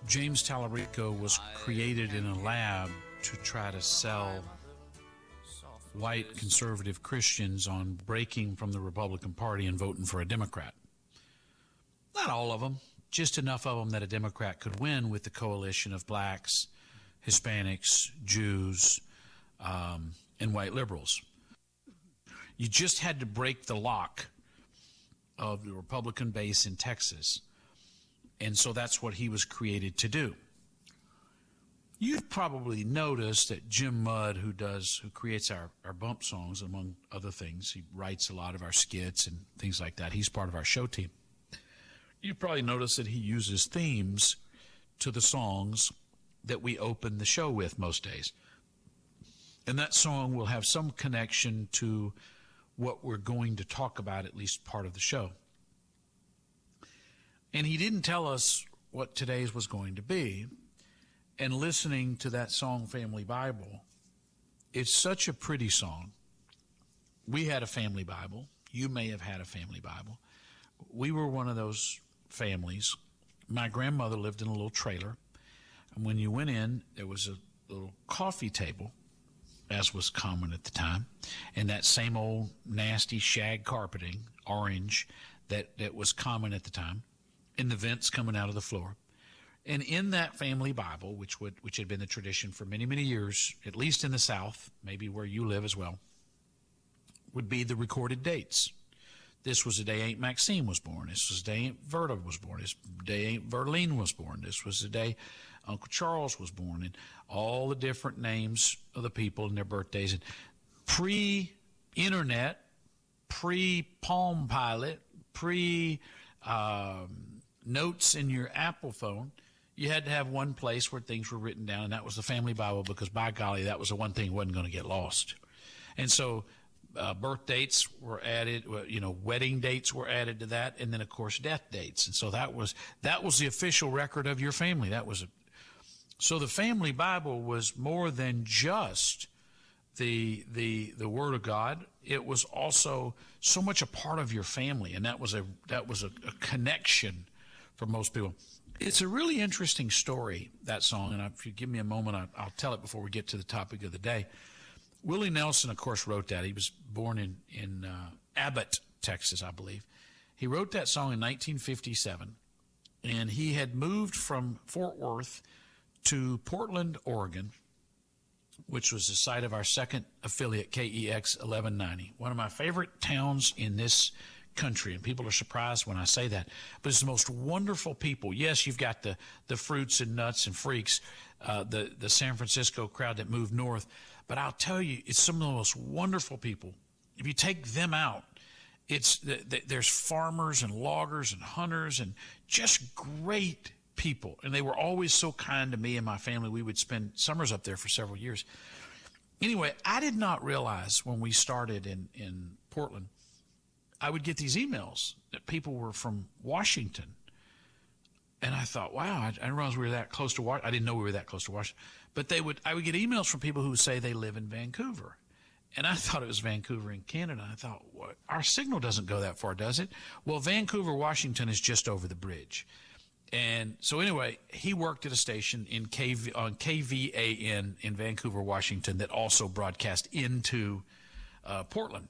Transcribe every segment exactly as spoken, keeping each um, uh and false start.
James Tallarico was created in a lab to try to sell white conservative Christians on breaking from the Republican Party and voting for a Democrat. Not all of them, just enough of them that a Democrat could win with the coalition of blacks, Hispanics, Jews, um, and white liberals. You just had to break the lock of the Republican base in Texas. And so that's what he was created to do. You've probably noticed that Jim Mudd, who does, who creates our, our bump songs, among other things, he writes a lot of our skits and things like that. He's part of our show team. You've probably noticed that he uses themes to the songs that we open the show with most days. And that song will have some connection to what we're going to talk about, at least part of the show. And he didn't tell us what today's was going to be. And listening to that song, Family Bible, it's such a pretty song. We had a family Bible. You may have had a family Bible. We were one of those families. My grandmother lived in a little trailer. And when you went in, there was a little coffee table, as was common at the time, and that same old nasty shag carpeting, orange, that, that was common at the time, and the vents coming out of the floor. And in that family Bible, which would which had been the tradition for many, many years, at least in the South, maybe where you live as well, would be the recorded dates. This was the day Aunt Maxine was born. This was the day Aunt Verta was born. This day Aunt Verlene was born. This was the day Uncle Charles was born. And all the different names of the people and their birthdays. And pre-internet, pre-Palm Pilot, pre- um, notes in your Apple phone, you had to have one place where things were written down, and that was the family Bible, because by golly, that was the one thing that wasn't going to get lost. And so uh, birth dates were added, you know, wedding dates were added to that, and then, of course, death dates. And so that was that was the official record of your family. That was a, so the family Bible was more than just the the the Word of God. It was also so much a part of your family, and that was a that was a, a connection for most people. It's a really interesting story, that song, and if you give me a moment, I, I'll tell it before we get to the topic of the day. Willie Nelson, of course, wrote that. He was born in, in uh, Abbott, Texas, I believe. He wrote that song in nineteen fifty-seven, and he had moved from Fort Worth to Portland, Oregon, which was the site of our second affiliate, K E X eleven ninety, one of my favorite towns in this country, and people are surprised when I say that, but it's the most wonderful people. Yes, you've got the the fruits and nuts and freaks, uh, the the San Francisco crowd that moved north, but I'll tell you, it's some of the most wonderful people. If you take them out, it's the, the, there's farmers and loggers and hunters and just great people, and they were always so kind to me and my family. We would spend summers up there for several years. Anyway, I did not realize when we started in in Portland, I would get these emails that people were from Washington. And I thought, wow, I, I didn't realize we were that close to Washington. I didn't know we were that close to Washington. But they would, I would get emails from people who would say they live in Vancouver. And I thought it was Vancouver in Canada. I thought, what? Our signal doesn't go that far, does it? Well, Vancouver, Washington is just over the bridge. And so anyway, he worked at a station in K V, on K V A N in Vancouver, Washington, that also broadcast into uh, Portland.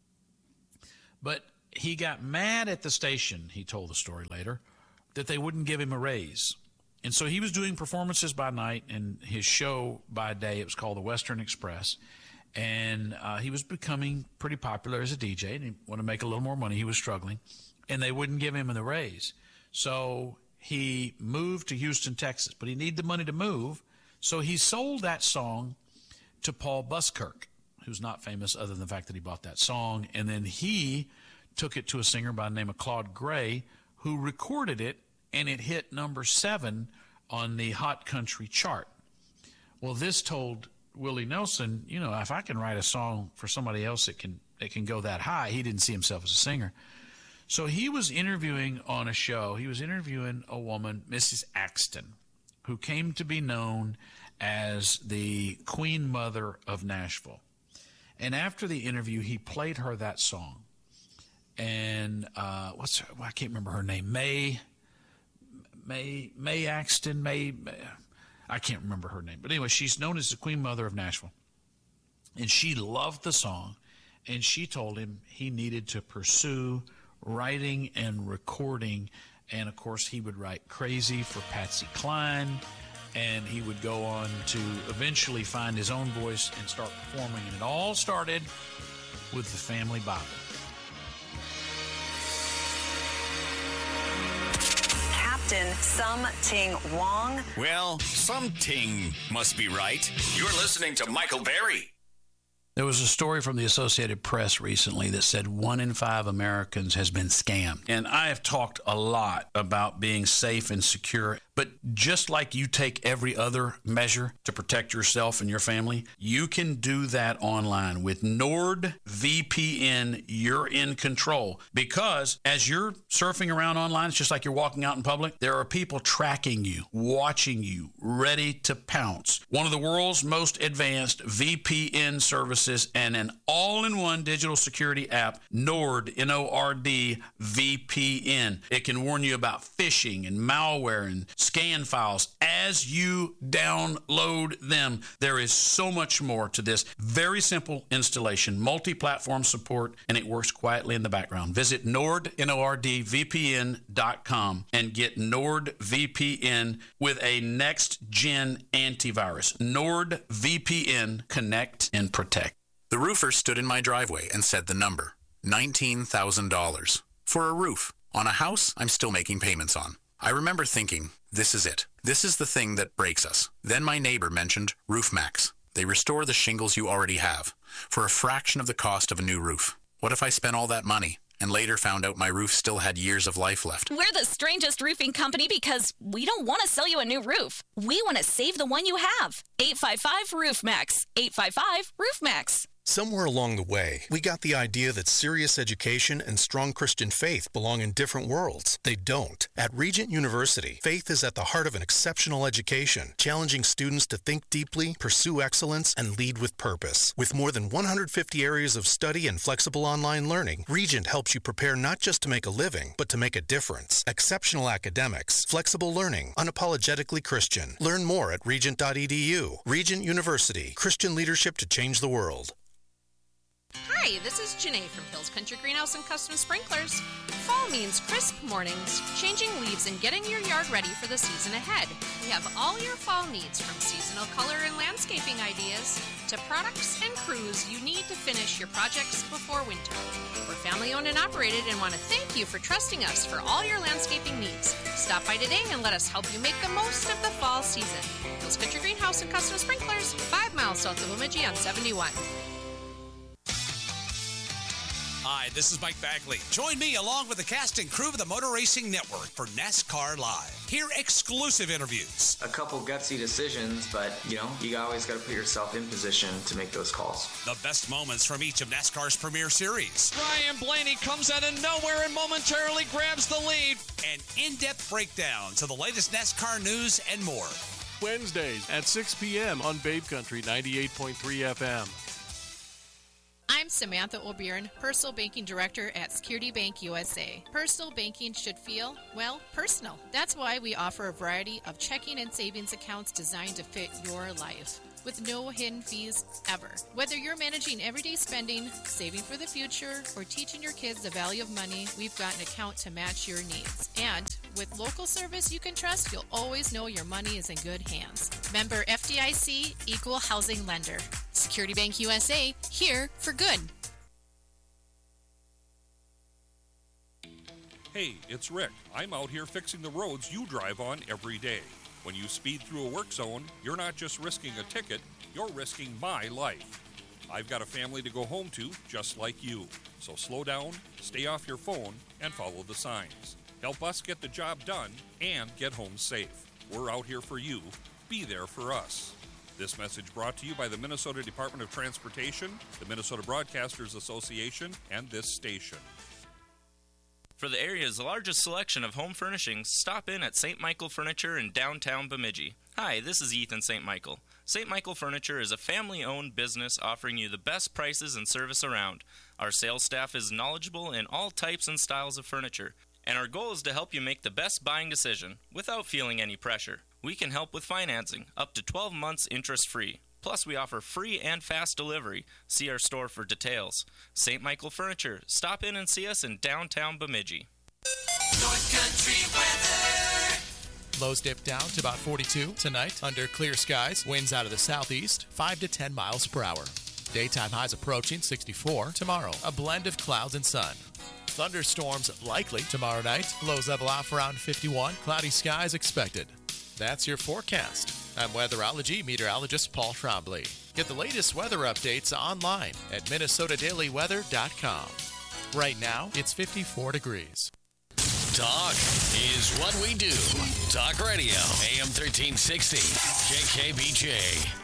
But he got mad at the station, he told the story later, that they wouldn't give him a raise. And so he was doing performances by night and his show by day. It was called the Western Express. And uh, he was becoming pretty popular as a D J, and he wanted to make a little more money. He was struggling, and they wouldn't give him the raise. So he moved to Houston, Texas, but he needed the money to move. So he sold that song to Paul Buskirk, who's not famous other than the fact that he bought that song. And then he took it to a singer by the name of Claude Gray, who recorded it, and it hit number seven on the Hot Country chart. Well, this told Willie Nelson, you know, if I can write a song for somebody else that can that can go that high, he didn't see himself as a singer. So he was interviewing on a show. He was interviewing a woman, Missus Axton, who came to be known as the Queen Mother of Nashville. And after the interview, he played her that song. And uh, what's her, well, I can't remember her name. May May May Axton, May, I can't remember her name. But anyway, she's known as the Queen Mother of Nashville. And she loved the song, and she told him he needed to pursue writing and recording. And, of course, he would write Crazy for Patsy Cline, and he would go on to eventually find his own voice and start performing. And it all started with the Family Bible. Captain Sum Ting Wong. Well, some ting must be right. You're listening to Michael Berry. There was a story from the Associated Press recently that said one in five Americans has been scammed. And I have talked a lot about being safe and secure. But just like you take every other measure to protect yourself and your family, you can do that online. With NordVPN, you're in control. Because as you're surfing around online, it's just like you're walking out in public, there are people tracking you, watching you, ready to pounce. One of the world's most advanced V P N services and an all-in-one digital security app, Nord, N O R D, V P N. It can warn you about phishing and malware and scan files as you download them. There is so much more to this very simple installation, multi-platform support, and it works quietly in the background. Visit Nord, N O R D V P N dot com and get NordVPN with a next-gen antivirus. NordVPN, connect and protect. The roofer stood in my driveway and said the number, nineteen thousand dollars. For a roof on a house I'm still making payments on. I remember thinking, this is it. This is the thing that breaks us. Then my neighbor mentioned RoofMax. They restore the shingles you already have for a fraction of the cost of a new roof. What if I spent all that money and later found out my roof still had years of life left? We're the strangest roofing company because we don't want to sell you a new roof. We want to save the one you have. eight five five RoofMax. eight five five RoofMax. Somewhere along the way, we got the idea that serious education and strong Christian faith belong in different worlds. They don't. At Regent University, faith is at the heart of an exceptional education, challenging students to think deeply, pursue excellence, and lead with purpose. With more than one hundred fifty areas of study and flexible online learning, Regent helps you prepare not just to make a living, but to make a difference. Exceptional academics, flexible learning, unapologetically Christian. Learn more at regent dot e d u. Regent University, Christian leadership to change the world. Hi, this is Janae from Hills Country Greenhouse and Custom Sprinklers. Fall means crisp mornings, changing leaves, and getting your yard ready for the season ahead. We have all your fall needs, from seasonal color and landscaping ideas to products and crews you need to finish your projects before winter. We're family-owned and operated and want to thank you for trusting us for all your landscaping needs. Stop by today and let us help you make the most of the fall season. Hills Country Greenhouse and Custom Sprinklers, five miles south of Bemidji on seventy-one. Hi, this is Mike Bagley. Join me along with the cast and crew of the Motor Racing Network for NASCAR Live. Hear exclusive interviews. A couple gutsy decisions, but, you know, you always got to put yourself in position to make those calls. The best moments from each of NASCAR's premier series. Ryan Blaney comes out of nowhere and momentarily grabs the lead. And in-depth breakdowns of the latest NASCAR news and more. Wednesdays at six p.m. on Babe Country ninety-eight point three F M. I'm Samantha O'Byrne, Personal Banking Director at Security Bank U S A. Personal banking should feel, well, personal. That's why we offer a variety of checking and savings accounts designed to fit your life, with no hidden fees ever. Whether you're managing everyday spending, saving for the future, or teaching your kids the value of money, we've got an account to match your needs. And with local service you can trust, you'll always know your money is in good hands. Member F D I C, Equal Housing Lender. Security Bank U S A, here for good. Hey, it's Rick. I'm out here fixing the roads you drive on every day. When you speed through a work zone, you're not just risking a ticket, you're risking my life. I've got a family to go home to, just like you. So slow down, stay off your phone, and follow the signs. Help us get the job done and get home safe. We're out here for you. Be there for us. This message brought to you by the Minnesota Department of Transportation, the Minnesota Broadcasters Association, and this station. For the area's largest selection of home furnishings, stop in at Saint Michael Furniture in downtown Bemidji. Hi, this is Ethan Saint Michael. Saint Michael Furniture is a family-owned business offering you the best prices and service around. Our sales staff is knowledgeable in all types and styles of furniture. And our goal is to help you make the best buying decision without feeling any pressure. We can help with financing, up to twelve months interest-free. Plus, we offer free and fast delivery. See our store for details. Saint Michael Furniture. Stop in and see us in downtown Bemidji. North Country weather. Lows dip down to about forty-two tonight under clear skies. Winds out of the southeast, five to ten miles per hour. Daytime highs approaching sixty-four. Tomorrow, a blend of clouds and sun. Thunderstorms likely tomorrow night. Lows level off around fifty-one. Cloudy skies expected. That's your forecast. I'm weatherology meteorologist Paul Trombley. Get the latest weather updates online at minnesota daily weather dot com. Right now, it's fifty-four degrees. Talk is what we do. Talk Radio, A M thirteen sixty, K K B J.